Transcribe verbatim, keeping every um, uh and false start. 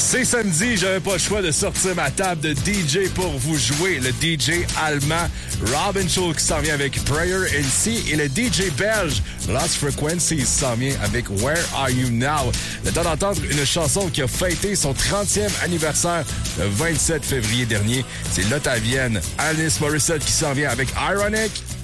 C'est samedi, j'avais pas le choix de sortir ma table de D J pour vous jouer. Le D J allemand Robin Schulz qui s'en vient avec Prayer in Sea et le D J belge Lost Frequencies s'en vient avec Where Are You Now. Le temps d'entendre une chanson qui a fêté son trentième anniversaire le vingt-sept février dernier. C'est l'Ottavienne Alanis Morissette qui s'en vient avec Ironic.